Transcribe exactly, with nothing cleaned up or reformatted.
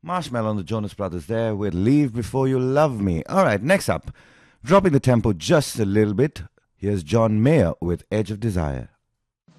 Marshmallow and the Jonas Brothers there with Leave Before You Love Me. All right, next up, dropping the tempo just a little bit, here's John Mayer with Edge of Desire.